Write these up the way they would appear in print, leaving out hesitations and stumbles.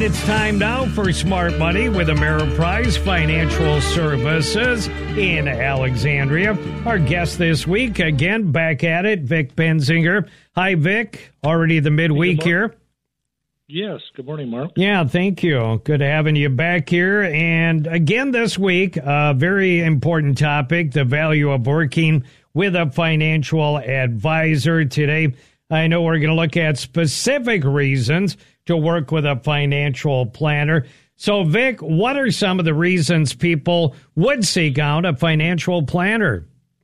it's time now for Smart Money with Ameriprise Financial Services in Alexandria. Our guest this week, again, back at it, Vic Benzinger. Hi, Vic. Already the midweek here. Yes. Good morning, Mark. Yeah, thank you. Good having you back here. And again this week, a very important topic, the value of working with a financial advisor. Today, I know we're going to look at specific reasons to work with a financial planner. So, Vic, what are some of the reasons people would seek out a financial planner?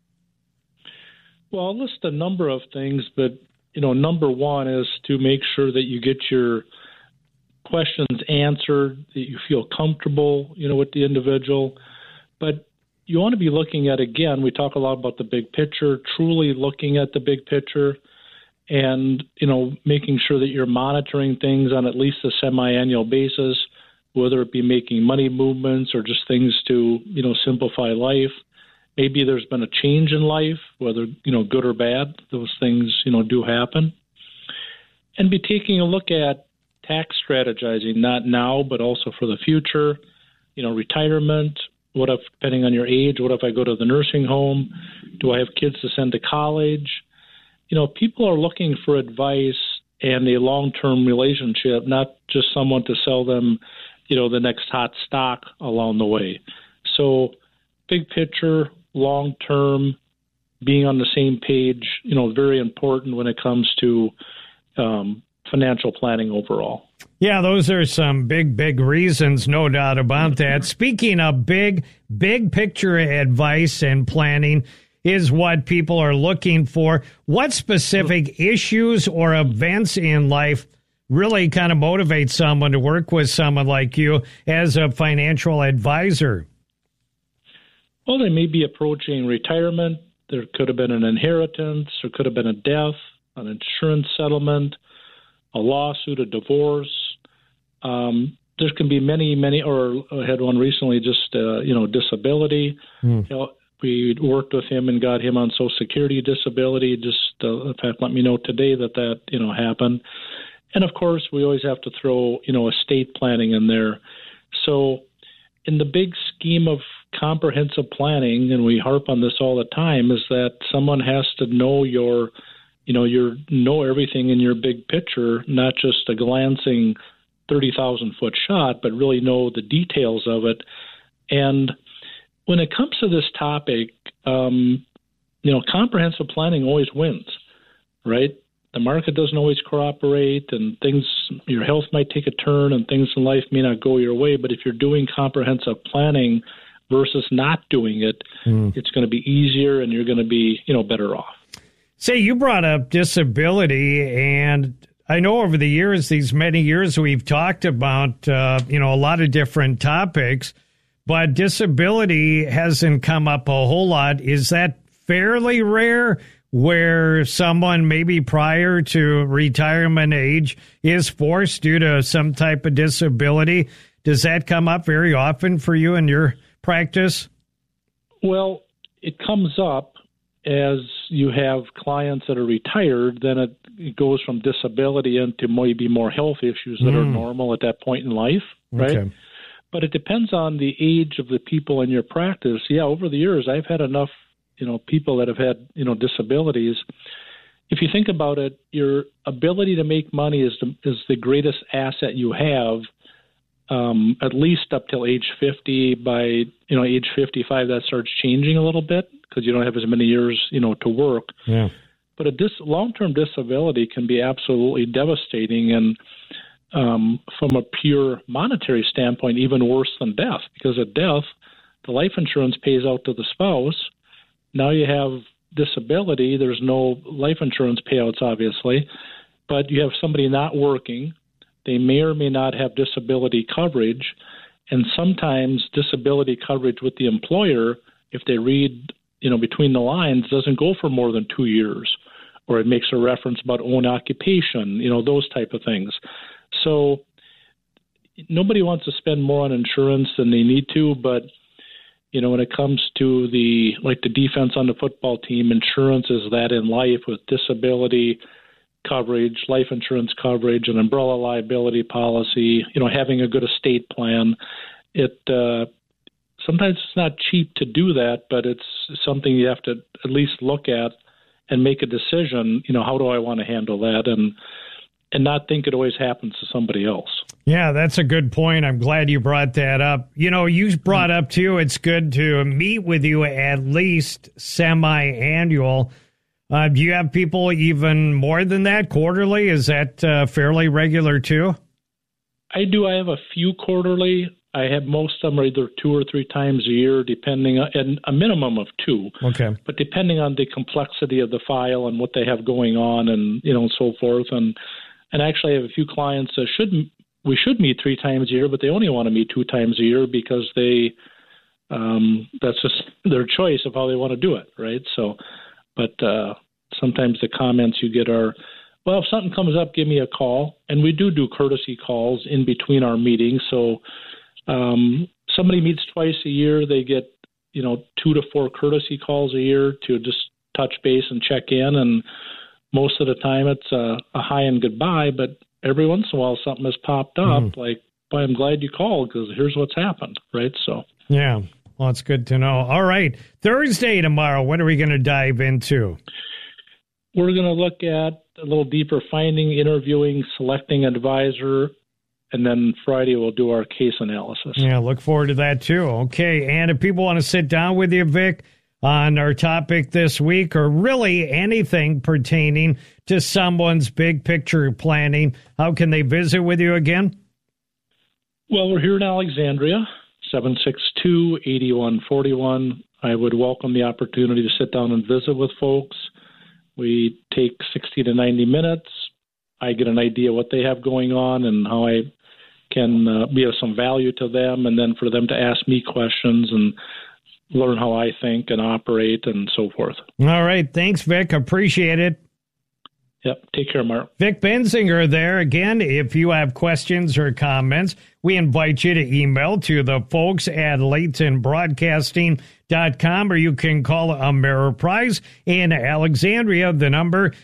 Well, I'll list a number of things, but, number one is to make sure that you get your questions answered, that you feel comfortable, with the individual. But you want to be looking at, again, we talk a lot about the big picture, truly looking at the big picture. And, making sure that you're monitoring things on at least a semi-annual basis, whether it be making money movements or just things to, simplify life. Maybe there's been a change in life, whether, good or bad. Those things, do happen. And be taking a look at tax strategizing, not now, but also for the future. Retirement. What if, depending on your age, what if I go to the nursing home? Do I have kids to send to college? People are looking for advice and a long-term relationship, not just someone to sell them, the next hot stock along the way. So big picture, long-term, being on the same page, very important when it comes to financial planning overall. Yeah, those are some big reasons, no doubt about that. Speaking of big picture advice and planning, is what people are looking for. What specific issues or events in life really kind of motivate someone to work with someone like you as a financial advisor? Well, they may be approaching retirement. There could have been an inheritance. There could have been a death, an insurance settlement, a lawsuit, a divorce. There can be many, or I had one recently, just, disability. We worked with him and got him on Social Security disability. Just, in fact, let me know today that happened. And, of course, we always have to throw, estate planning in there. So in the big scheme of comprehensive planning, and we harp on this all the time, is that someone has to know know everything in your big picture, not just a glancing 30,000-foot shot, but really know the details of it. And when it comes to this topic, comprehensive planning always wins, right? The market doesn't always cooperate, and your health might take a turn, and things in life may not go your way. But if you're doing comprehensive planning versus not doing it, it's going to be easier, and you're going to be, better off. Say, you brought up disability, and I know over the years, these many years, we've talked about, a lot of different topics. But disability hasn't come up a whole lot. Is that fairly rare where someone maybe prior to retirement age is forced due to some type of disability? Does that come up very often for you in your practice? Well, it comes up as you have clients that are retired, then it goes from disability into maybe more health issues that are normal at that point in life, right? Okay. But it depends on the age of the people in your practice. Yeah, over the years, I've had enough, people that have had, disabilities. If you think about it, your ability to make money is the greatest asset you have, at least up till age 50. By, age 55, that starts changing a little bit because you don't have as many years, to work. Yeah. But long-term disability can be absolutely devastating, and from a pure monetary standpoint, even worse than death, because at death, the life insurance pays out to the spouse. Now you have disability. There's no life insurance payouts, obviously, but you have somebody not working. They may or may not have disability coverage, and sometimes disability coverage with the employer, if they read, between the lines, doesn't go for more than 2 years, or it makes a reference about own occupation, those type of things. So nobody wants to spend more on insurance than they need to, but when it comes to the defense on the football team, insurance is that in life with disability, coverage, life insurance coverage, an umbrella liability policy, having a good estate plan. Sometimes it's not cheap to do that, but it's something you have to at least look at and make a decision. How do I want to handle that? And not think it always happens to somebody else. Yeah, that's a good point. I'm glad you brought that up. You brought up, too, it's good to meet with you at least semi-annual. Do you have people even more than that, quarterly? Is that fairly regular, too? I do. I have a few quarterly. I have most of them are either 2 or 3 times a year, depending on, and a minimum of 2. Okay. But depending on the complexity of the file and what they have going on and, so forth. And actually I have a few clients that we should meet 3 times a year, but they only want to meet 2 times a year because that's just their choice of how they want to do it. Right. So, but sometimes the comments you get are, well, if something comes up, give me a call. And we do courtesy calls in between our meetings. So, somebody meets twice a year, they get, 2 to 4 courtesy calls a year to just touch base and check in. And most of the time it's a hi and goodbye, but every once in a while something has popped up like, boy, I'm glad you called because here's what's happened. Right. So, yeah, well, it's good to know. All right. Thursday tomorrow, what are we going to dive into? We're going to look at a little deeper finding, interviewing, selecting an advisor. And then Friday, we'll do our case analysis. Yeah, look forward to that, too. Okay, and if people want to sit down with you, Vic, on our topic this week, or really anything pertaining to someone's big picture planning, how can they visit with you again? Well, we're here in Alexandria, 762-8141. I would welcome the opportunity to sit down and visit with folks. We take 60 to 90 minutes. I get an idea what they have going on and how I can be of some value to them, and then for them to ask me questions and learn how I think and operate and so forth. All right. Thanks, Vic. Appreciate it. Yep. Take care, Mark. Vic Benzinger there. Again, if you have questions or comments, we invite you to email to the folks at LaytonBroadcasting.com, or you can call Ameriprise in Alexandria, the number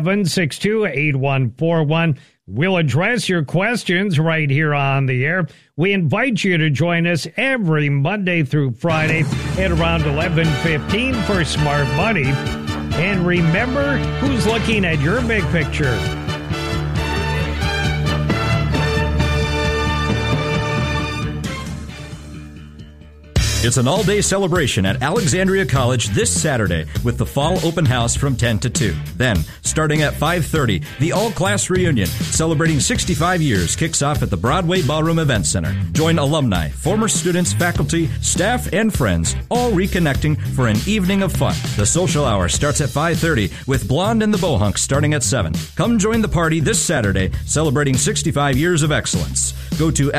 762-8141. We'll address your questions right here on the air. We invite you to join us every Monday through Friday at around 11:15 for Smart Money. And remember, who's looking at your big picture? It's an all-day celebration at Alexandria College this Saturday with the Fall Open House from 10 to 2. Then, starting at 5:30, the all-class reunion celebrating 65 years kicks off at the Broadway Ballroom Event Center. Join alumni, former students, faculty, staff, and friends, all reconnecting for an evening of fun. The social hour starts at 5:30 with Blonde and the Bohunks starting at 7. Come join the party this Saturday, celebrating 65 years of excellence. Go to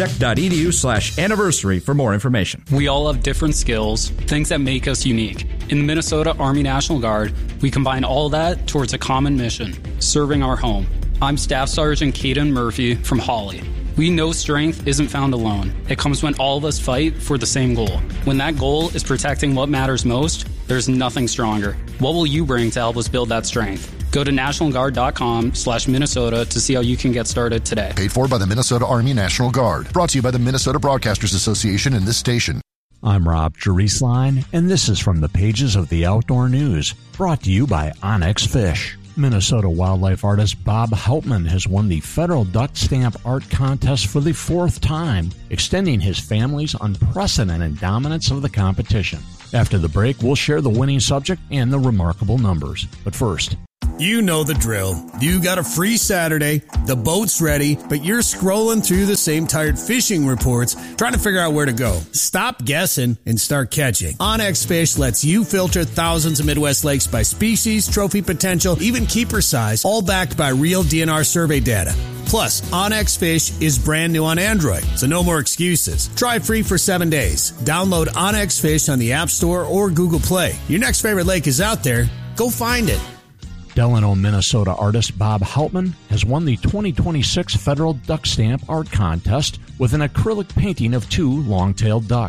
alextech.edu/anniversary for more information. We all have different skills, things that make us unique. In the Minnesota Army National Guard, we combine all that towards a common mission, serving our home. I'm Staff Sergeant Caden Murphy from Hawley. We know strength isn't found alone. It comes when all of us fight for the same goal. When that goal is protecting what matters most, there's nothing stronger. What will you bring to help us build that strength? Go to nationalguard.com/Minnesota to see how you can get started today. Paid for by the Minnesota Army National Guard. Brought to you by the Minnesota Broadcasters Association and this station. I'm Rob Jerisline, and this is from the pages of the Outdoor News, brought to you by Onyx Fish. Minnesota wildlife artist Bob Hauptman has won the Federal Duck Stamp Art Contest for the 4th time, extending his family's unprecedented dominance of the competition. After the break, we'll share the winning subject and the remarkable numbers. But first, you know the drill. You got a free Saturday, the boat's ready, but you're scrolling through the same tired fishing reports trying to figure out where to go. Stop guessing and start catching. Onyx Fish lets you filter thousands of Midwest lakes by species, trophy potential, even keeper size, all backed by real DNR survey data. Plus, Onyx Fish is brand new on Android, so no more excuses. Try free for 7 days. Download Onyx Fish on the App Store or Google Play. Your next favorite lake is out there. Go find it. Delano, Minnesota artist Bob Hauptman has won the 2026 Federal Duck Stamp Art Contest with an acrylic painting of 2 long-tailed ducks.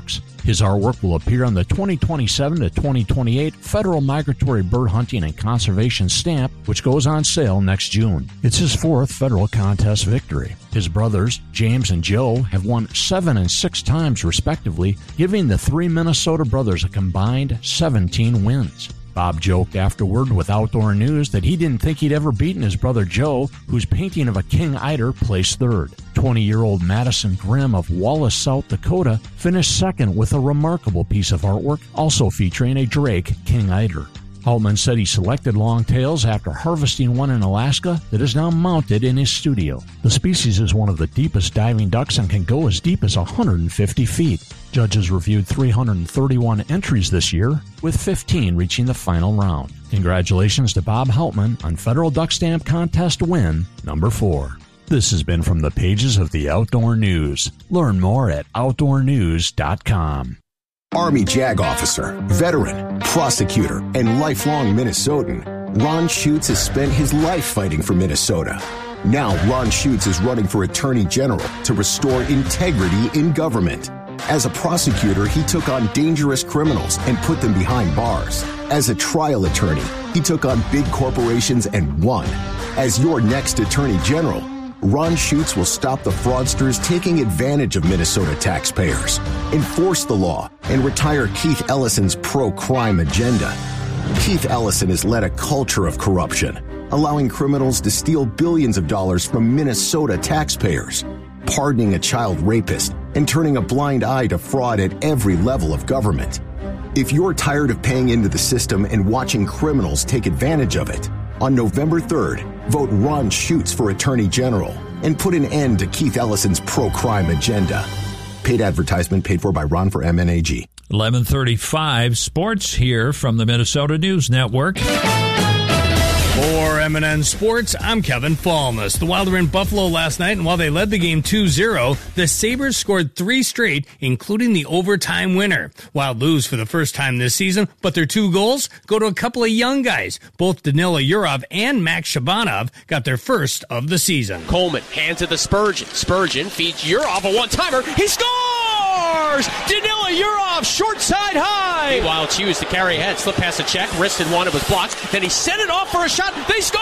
His artwork will appear on the 2027 to 2028 Federal Migratory Bird Hunting and Conservation Stamp, which goes on sale next June. It's his 4th federal contest victory. His brothers, James and Joe, have won 7 and 6 times respectively, giving the 3 Minnesota brothers a combined 17 wins. Bob joked afterward with Outdoor News that he didn't think he'd ever beaten his brother Joe, whose painting of a king eider placed 3rd. 20-year-old Madison Grimm of Wallace, South Dakota, finished 2nd with a remarkable piece of artwork, also featuring a Drake king eider. Haltman said he selected longtails after harvesting one in Alaska that is now mounted in his studio. The species is one of the deepest diving ducks and can go as deep as 150 feet. Judges reviewed 331 entries this year, with 15 reaching the final round. Congratulations to Bob Haltman on Federal Duck Stamp Contest win number 4. This has been from the pages of the Outdoor News. Learn more at OutdoorNews.com. Army JAG officer, veteran, prosecutor, and lifelong Minnesotan, Ron Schutz has spent his life fighting for Minnesota. Now Ron Schutz is running for Attorney General to restore integrity in government. As a prosecutor, he took on dangerous criminals and put them behind bars. As a trial attorney, he took on big corporations and won. As your next Attorney General, Ron Schutz will stop the fraudsters taking advantage of Minnesota taxpayers, enforce the law, and retire Keith Ellison's pro-crime agenda. Keith Ellison has led a culture of corruption, allowing criminals to steal billions of dollars from Minnesota taxpayers, pardoning a child rapist, and turning a blind eye to fraud at every level of government. If you're tired of paying into the system and watching criminals take advantage of it, on November 3rd, vote Ron Schutz for Attorney General and put an end to Keith Ellison's pro-crime agenda. Paid advertisement paid for by Ron for MNAG. 11:35 sports here from the Minnesota News Network. For MNN Sports, I'm Kevin Falmus. The Wild were in Buffalo last night, and while they led the game 2-0, the Sabres scored 3 straight, including the overtime winner. Wild lose for the first time this season, but their 2 goals go to a couple of young guys. Both Danila Yurov and Max Shabanov got their first of the season. Coleman hands it to Spurgeon. Spurgeon feeds Yurov a one-timer. He scores! Danila Yurov, short side high. Meanwhile, Hughes to carry ahead. Slip past the check. Wristed one. It was blocked. Then he sent it off for a shot. They score!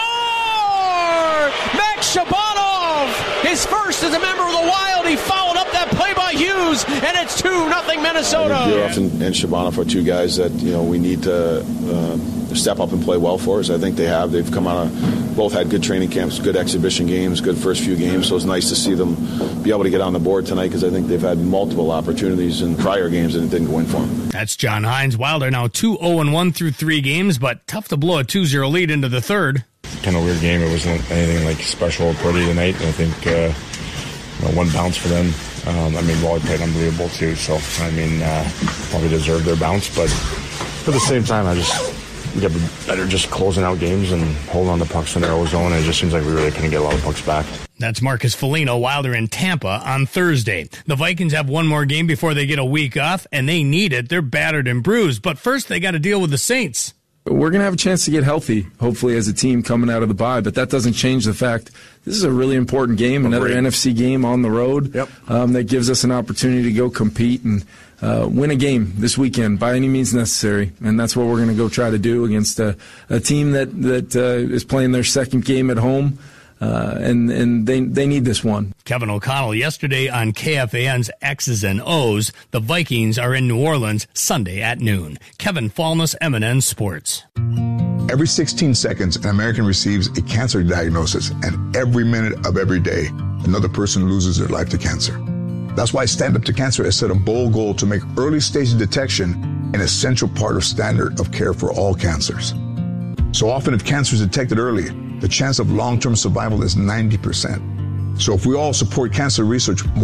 Max Shabanov, his first as a member of the Wild. He followed up that play by Hughes, and it's 2-0 Minnesota. Yurov and Shabanov are 2 guys that we need to step up and play well for us. I think they have. They've come out of both had good training camps, good exhibition games, good first few games. So it's nice to see them be able to get on the board tonight because I think they've had multiple opportunities in prior games and it didn't go in for them. That's John Hines. Wild are now 2-0-1 through 3 games, but tough to blow a 2-0 lead into the third. Kind of weird game. It wasn't anything like special or pretty tonight. And I think one bounce for them. Wally played unbelievable too. So probably deserved their bounce, but at the same time, I just get better just closing out games and holding on to pucks in their own zone. And it just seems like we really couldn't get a lot of pucks back. That's Marcus Foligno. Wilder in Tampa on Thursday. The Vikings have one more game before they get a week off, and they need it. They're battered and bruised, but first they got to deal with the Saints. We're going to have a chance to get healthy, hopefully, as a team coming out of the bye, but that doesn't change the fact this is a really important game, another NFC game on the road. Yep. That gives us an opportunity to go compete and win a game this weekend by any means necessary, and that's what we're going to go try to do against a team that is playing their second game at home. And they need this one. Kevin O'Connell yesterday on KFAN's X's and O's. The Vikings are in New Orleans Sunday at noon. Kevin Falmus, MNN Sports. Every 16 seconds, an American receives a cancer diagnosis, and every minute of every day, another person loses their life to cancer. That's why Stand Up to Cancer has set a bold goal to make early stage detection an essential part of standard of care for all cancers. So often, if cancer is detected early, the chance of long-term survival is 90%. So if we all support cancer research more